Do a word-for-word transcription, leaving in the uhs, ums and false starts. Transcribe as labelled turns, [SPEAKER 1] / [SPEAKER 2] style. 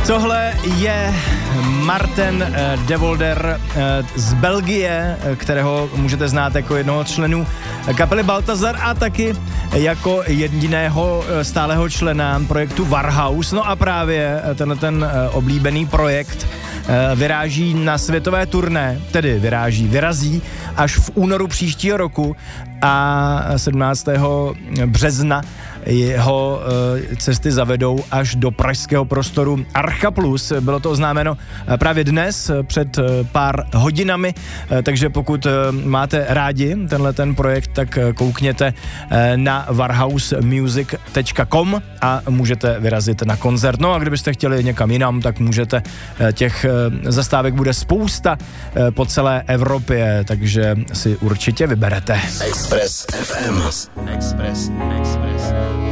[SPEAKER 1] Tohle je Martin Devolder z Belgie, kterého můžete znát jako jednoho členů kapely Baltazar a taky jako jediného stálého člena projektu Warhouse. No a právě tenhle ten oblíbený projekt vyráží na světové turné, tedy vyráží, vyrazí až v únoru příštího roku a sedmnáctého března jeho cesty zavedou až do pražského prostoru Archa Plus. Bylo to oznámeno právě dnes, před pár hodinami, takže pokud máte rádi tenhle ten projekt, tak koukněte na warhouse music tečka com a můžete vyrazit na koncert. No a kdybyste chtěli někam jinam, tak můžete, těch zastávek bude spousta po celé Evropě, takže si určitě vyberete.
[SPEAKER 2] Express ef em. Express, Express.